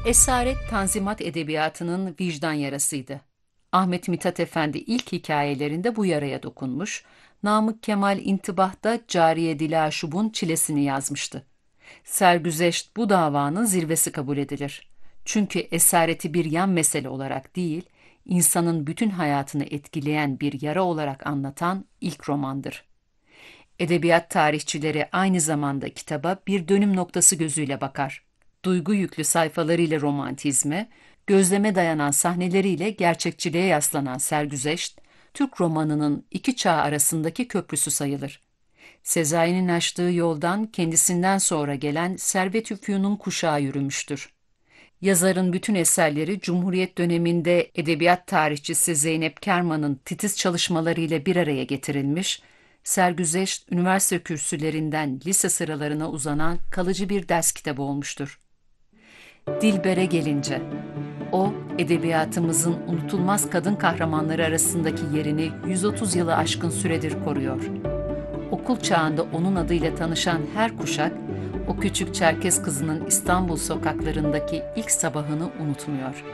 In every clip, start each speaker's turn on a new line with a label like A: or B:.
A: Esaret Tanzimat edebiyatının vicdan yarasıydı. Ahmet Mithat Efendi ilk hikayelerinde bu yaraya dokunmuş, Namık Kemal İntibah'ta Cariye Dilaşub'un çilesini yazmıştı. Sergüzeşt bu davanın zirvesi kabul edilir. Çünkü esareti bir yan mesele olarak değil, insanın bütün hayatını etkileyen bir yara olarak anlatan ilk romandır. Edebiyat tarihçileri aynı zamanda kitaba bir dönüm noktası gözüyle bakar. Duygu yüklü sayfalarıyla romantizme, gözleme dayanan sahneleriyle gerçekçiliğe yaslanan Sergüzeşt, Türk romanının iki çağ arasındaki köprüsü sayılır. Sezai'nin açtığı yoldan kendisinden sonra gelen Servet Üfünun kuşağı yürümüştür. Yazarın bütün eserleri Cumhuriyet döneminde edebiyat tarihçisi Zeynep Kerman'ın titiz çalışmalarıyla bir araya getirilmiş, Sergüzeşt üniversite kürsülerinden lise sıralarına uzanan kalıcı bir ders kitabı olmuştur. Dilber'e gelince, o, edebiyatımızın unutulmaz kadın kahramanları arasındaki yerini 130 yılı aşkın süredir koruyor. Okul çağında onun adıyla tanışan her kuşak, o küçük Çerkez kızının İstanbul sokaklarındaki ilk sabahını unutmuyor.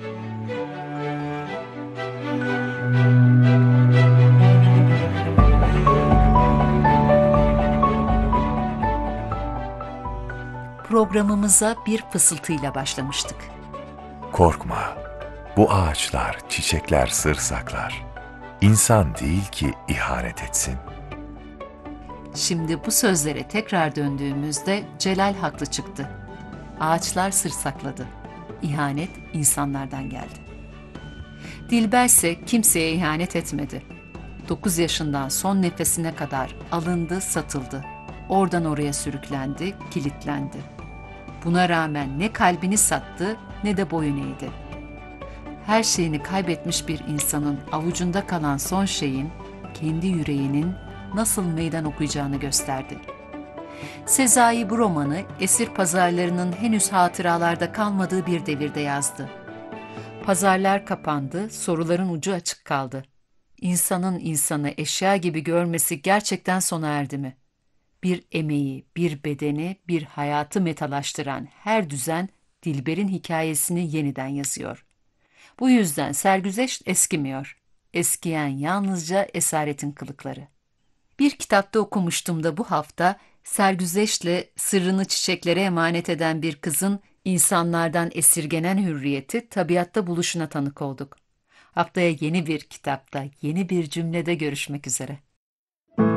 A: Programımıza bir fısıltıyla başlamıştık.
B: Korkma, bu ağaçlar, çiçekler sır saklar. İnsan değil ki ihanet etsin.
A: Şimdi bu sözlere tekrar döndüğümüzde Celal haklı çıktı. Ağaçlar sır sakladı. İhanet insanlardan geldi. Dilber ise kimseye ihanet etmedi. 9 yaşından son nefesine kadar alındı, satıldı. Oradan oraya sürüklendi, kilitlendi. Buna rağmen ne kalbini sattı ne de boyun eğdi. Her şeyini kaybetmiş bir insanın avucunda kalan son şeyin, kendi yüreğinin nasıl meydan okuyacağını gösterdi. Sezai bu romanı esir pazarlarının henüz hatıralarda kalmadığı bir devirde yazdı. Pazarlar kapandı, soruların ucu açık kaldı. İnsanın insanı eşya gibi görmesi gerçekten sona erdi mi? Bir emeği, bir bedeni, bir hayatı metalaştıran her düzen Dilber'in hikayesini yeniden yazıyor. Bu yüzden sergüzeşt eskimiyor. Eskiyen yalnızca esaretin kılıkları. Bir kitapta okumuştum da bu hafta sergüzeştle sırrını çiçeklere emanet eden bir kızın insanlardan esirgenen hürriyeti tabiatta buluşuna tanık olduk. Haftaya yeni bir kitapta, yeni bir cümlede görüşmek üzere.